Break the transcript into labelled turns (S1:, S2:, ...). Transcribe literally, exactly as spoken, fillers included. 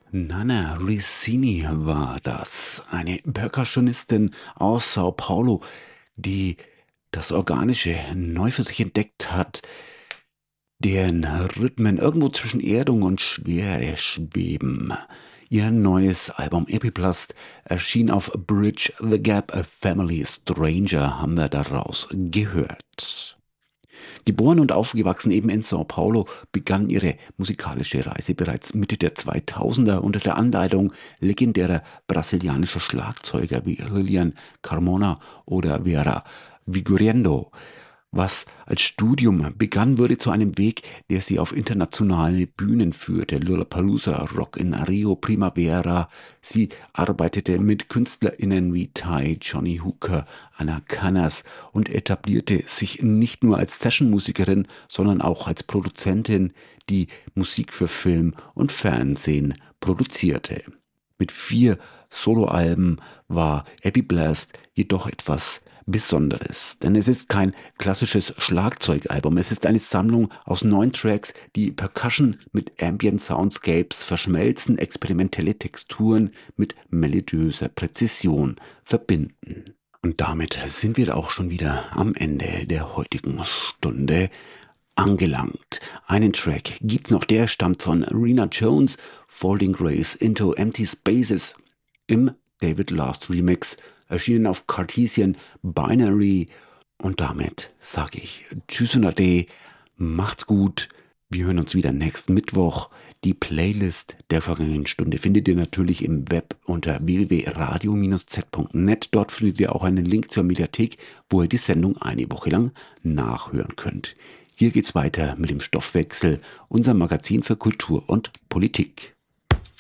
S1: Nana Ricini war das, eine Percussionistin aus Sao Paulo, die das Organische neu für sich entdeckt hat, deren Rhythmen irgendwo zwischen Erdung und Schwere schweben. Ihr neues Album Epiplast erschien auf Bridge the Gap, A Family Stranger haben wir daraus gehört. Geboren und aufgewachsen eben in Sao Paulo, begann ihre musikalische Reise bereits Mitte der zweitausender unter der Anleitung legendärer brasilianischer Schlagzeuger wie Lilian Carmona oder Vera Vigorendo. Was als Studium begann, wurde zu einem Weg, der sie auf internationale Bühnen führte. Lollapalooza, Rock in Rio, Primavera. Sie arbeitete mit KünstlerInnen wie Ty, Johnny Hooker, Anna Cannas und etablierte sich nicht nur als Sessionmusikerin, sondern auch als Produzentin, die Musik für Film und Fernsehen produzierte. Mit vier Soloalben war Epiblast jedoch etwas Besonderes, denn es ist kein klassisches Schlagzeugalbum. Es ist eine Sammlung aus neun Tracks, die Percussion mit Ambient Soundscapes verschmelzen, experimentelle Texturen mit melodiöser Präzision verbinden. Und damit sind wir auch schon wieder am Ende der heutigen Stunde angelangt. Einen Track gibt's noch, der stammt von Rena Jones, Folding Grace into Empty Spaces im David Last Remix, erschienen auf Cartesian Binary. Und damit sage ich Tschüss und Ade, macht's gut. Wir hören uns wieder nächsten Mittwoch. Die Playlist der vergangenen Stunde findet ihr natürlich im Web unter w w w punkt radio Bindestrich z punkt net. Dort findet ihr auch einen Link zur Mediathek, wo ihr die Sendung eine Woche lang nachhören könnt. Hier geht's weiter mit dem Stoffwechsel, unser Magazin für Kultur und Politik.